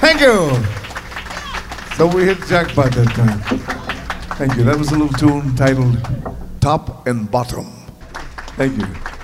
Thank you. So we hit jackpot that time. Thank you. That was a little tune titled Top and Bottom. Thank you.